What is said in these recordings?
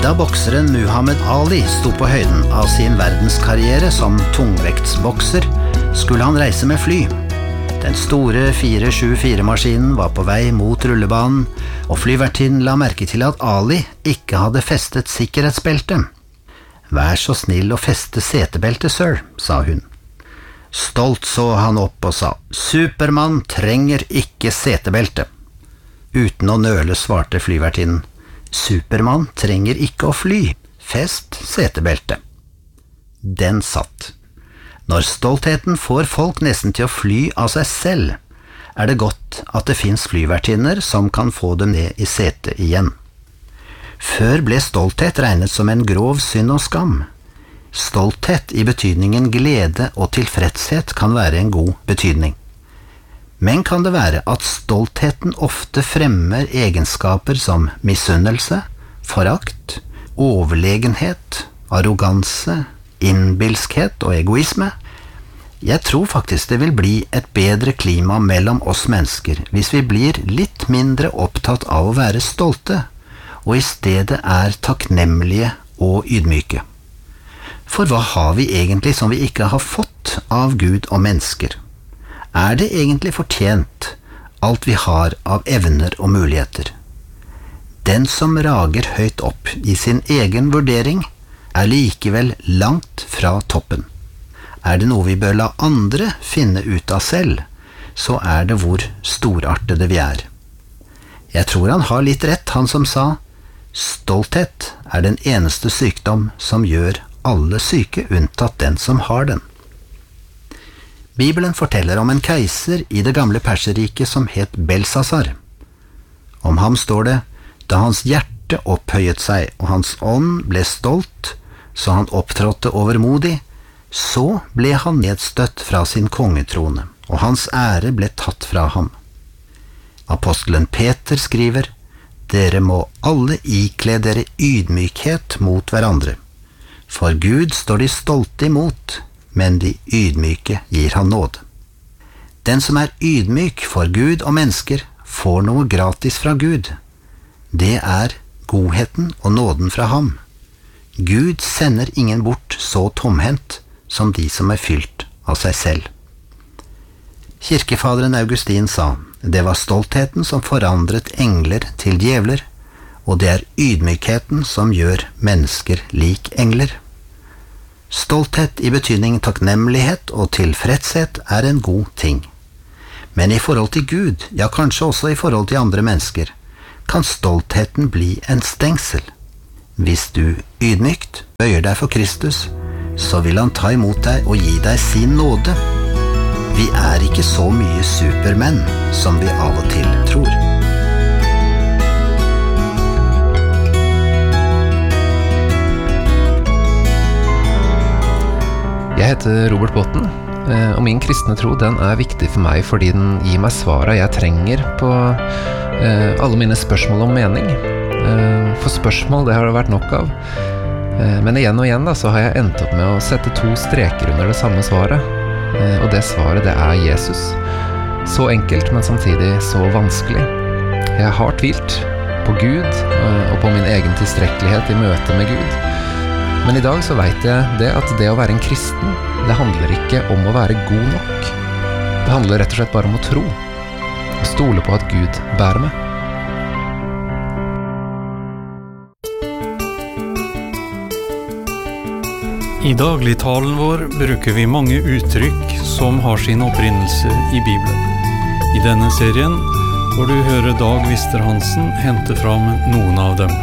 Da bokseren Muhammad Ali sto på høyden av sin verdenskarriere som tungvektsbokser, skulle han reise med fly. Den store 474-maskinen var på vei mot rullebanen, og flyvertinnen la merke til at Ali ikke hadde festet sikkerhetsbelte. «Vær så snill å feste setebeltet, sir», sa hun. Stolt så han opp og sa, «Supermann trenger ikke setebelte». Uten å nøle svarte flyvertinnen, «Supermann trenger ikke å fly, fest setebelte». Den satt. Når stoltheten får folk nesten til å fly av seg selv, det godt at det finnes flyvertinner som kan få dem ned i setet igjen. Før ble stolthet regnet som en grov synd og skam. Stolthet i betydningen glede og tilfredshet kan være en god betydning. Men kan det være at stoltheten ofte fremmer egenskaper som misunnelse, forakt, overlegenhet, arroganse, innbilskhet og egoisme? Jeg tror faktisk det vil bli et bedre klima mellom oss mennesker hvis vi blir litt mindre opptatt av å være stolte, og i stedet takknemlige og ydmyke. For hva har vi egentlig som vi ikke har fått av Gud og mennesker? Det egentlig fortjent alt vi har av evner og muligheter? Den som rager høyt opp i sin egen vurdering, likevel langt fra toppen. Det noe vi bør la andre finne ut av selv, så det hvor storartede vi er. Jeg tror han har litt rett, han som sa, stolthet den eneste sykdom som gjør alle syke unntatt den som har den. Bibelen forteller om en keiser i det gamle Perserriket som het Belsasar. Om ham står det, da hans hjerte opphøyet seg og hans ånd ble stolt, så han opptrådte overmodig, så ble han nedstøtt fra sin kongetrone, og hans ære ble tatt fra ham. Apostelen Peter skriver, dere må alle ikle dere ydmykhet mot hverandre. For Gud står de stolte imot, men de ydmyke gir han nåd. Den som ydmyk for Gud og mennesker, får noe gratis fra Gud. Det godheten og nåden fra ham. Gud sender ingen bort så tomhendt som de som fylt av seg selv. Kirkefaderen Augustin sa, det var stoltheten som forandret engler til djevler, og det ydmykheten som gjør mennesker lik engler. Stolthet i betydning takknemlighet og tilfredshet en god ting. Men i forhold til Gud, ja kanskje også i forhold til andre mennesker, kan stoltheten bli en stengsel. Hvis du ydmykt bøyer deg for Kristus, så vil han ta imot deg og gi deg sin nåde. Vi ikke så mye supermenn som vi av og til tror. Jeg heter Robert Botten, og min kristne tro den viktig for meg fordi den gir meg svaret jeg trenger på alle mine spørsmål om mening. For spørsmål, det har det vært nok av. Men igjen og igjen så har jeg endt opp med å sette 2 streker under det samme svaret. Og det svaret, det Jesus. Så enkelt, men samtidig så vanskelig. Jeg har tvilt på Gud og på min egen tilstrekkelighet i møte med Gud. Men i dag så vet jeg det at det å være en kristen, det handler ikke om å være god nok. Det handler rett og slett bare om å tro. Og stole på at Gud bærer meg. I dagligtalen vår bruker vi mange uttrykk som har sin opprinnelse i Bibelen. I denne serien får du høre Dag Vister Hansen hente fram noen av dem.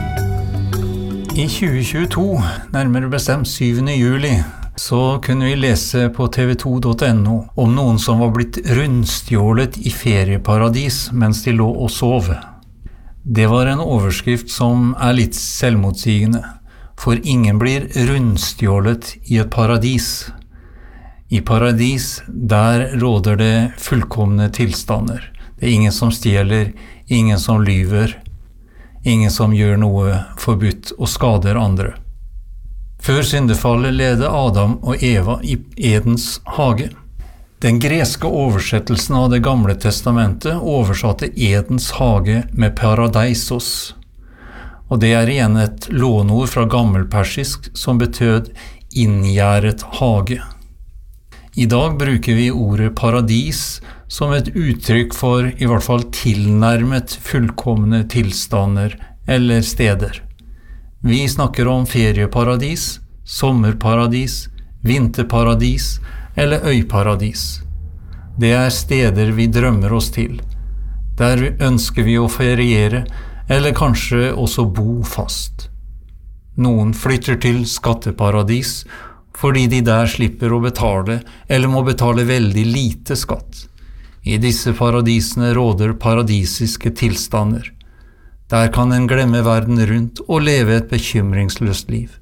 I 2022, nærmere bestemt 7. juli, så kunne vi lese på tv2.no om noen som var blitt rundstjålet i ferieparadis mens de lå og sov. Det var en overskrift som litt selvmotsigende, for ingen blir rundstjålet i et paradis. I paradis, der råder det fullkomne tilstander. Det ingen som stjeler, ingen som lyver, ingen som gjør noe forbudt og skader andre. Før syndefallet levde Adam og Eva i Edens hage. Den greske oversettelsen av det gamle testamentet oversatte Edens hage med paradeisos. og det igjen et låneord fra gammelpersisk som betød inngjerdet hage. I dag bruker vi ordet paradis som et uttrykk for i hvert fall tilnærmet fullkomne tilstander eller steder. Vi snakker om ferieparadis, sommerparadis, vinterparadis eller øyparadis. Det steder vi drømmer oss til. Der ønsker vi å feriere, eller kanskje også bo fast. Noen flytter til skatteparadis, fordi de der slipper å betale, eller må betale veldig lite skatt. I disse paradisene råder paradisiske tilstander. Der kan en glemme verden rundt og leve et bekymringsløst liv.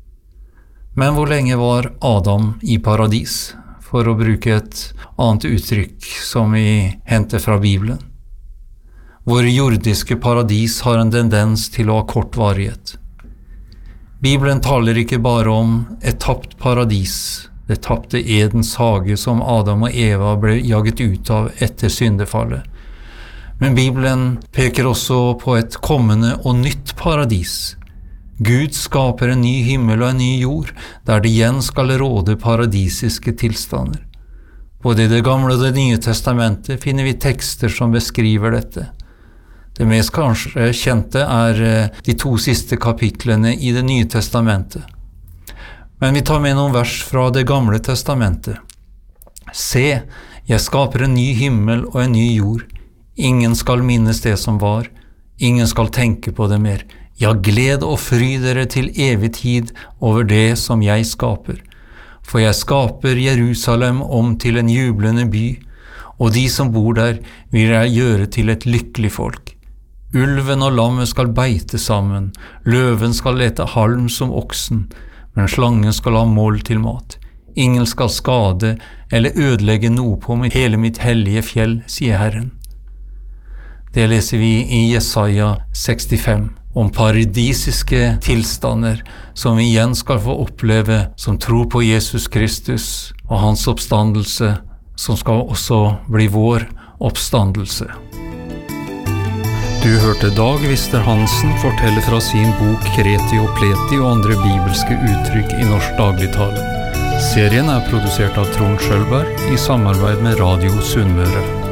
Men hvor lenge var Adam i paradis, for å bruke et annet uttrykk som vi henter fra Bibelen? Vår jordiske paradis har en tendens til å ha kort varighet. Bibelen taler ikke bare om et tapt paradis, det tapte Edens hage som Adam og Eva ble jaget ut av etter syndefallet. Men Bibelen peker også på et kommende og nytt paradis. Gud skaper en ny himmel og en ny jord, der det igjen skal råde paradisiske tilstander. Både i Det gamle og Det nye testamentet finner vi tekster som beskriver dette. Det mest kanskje kjente de 2 siste kapitlene i Det nye testamentet. Men vi tar med noen vers fra Det gamle testamentet. Se, jeg skaper en ny himmel og en ny jord. Ingen skal minnes det som var. Ingen skal tenke på det mer. Ja, gled og fry dere til evig tid over det som jeg skaper. For jeg skaper Jerusalem om til en jublende by, og de som bor der vil jeg gjøre til et lykkelig folk. Ulven og lammet skal beite sammen, løven skal lete halm som oksen, men slangen skal ha mål til mat. Ingen skal skade eller ødelegge noe på hele mitt hellige fjell, sier Herren. Det leser vi i Jesaja 65, om paradisiske tilstander som vi igjen skal få oppleve som tror på Jesus Kristus og hans oppstandelse, som skal også bli vår oppstandelse. Du hørte Dag Wister Hansen fortelle fra sin bok Kreti og Pleti og andre bibelske uttrykk i norsk dagligtale. Serien produsert av Trond Skjølberg i samarbeid med Radio Sunnmøre.